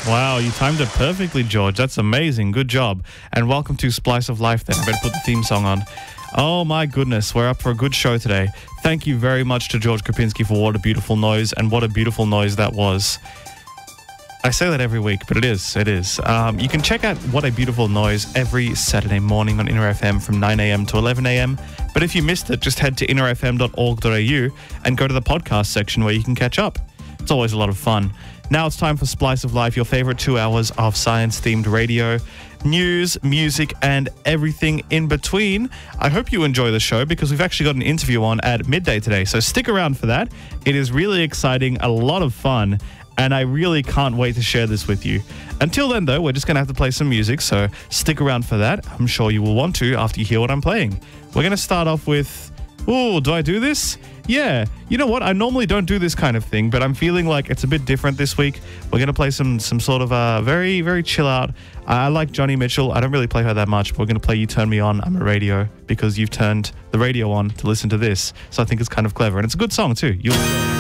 Wow, you timed it perfectly, George. That's amazing. Good job. And welcome to Splice of Life then. I better put the theme song on. Oh my goodness, we're up for a good show today. Thank you very much to George Krapinski for What a Beautiful Noise, and what a beautiful noise that was. I say that every week, but it is. You can check out What a Beautiful Noise every Saturday morning on Inner FM from 9 a.m. to 11 a.m. But if you missed it, just head to innerfm.org.au and go to the podcast section where you can catch up. It's always a lot of fun. Now it's time for Splice of Life, your favorite 2 hours of science-themed radio, news, music, and everything in between. I hope you enjoy the show because we've actually got an interview on at midday today, so stick around for that. It is really exciting, a lot of fun, and I really can't wait to share this with you. Until then, though, we're just going to have to play some music, so stick around for that. I'm sure you will want to after you hear what I'm playing. We're going to start off with... Oh, do I do this? Yeah. You know what? I normally don't do this kind of thing, but I'm feeling like it's a bit different this week. We're going to play some sort of very, very chill out. I like Johnny Mitchell. I don't really play her that much, but we're going to play You Turn Me On, I'm a Radio, because you've turned the radio on to listen to this. So I think it's kind of clever. And it's a good song, too. You'll...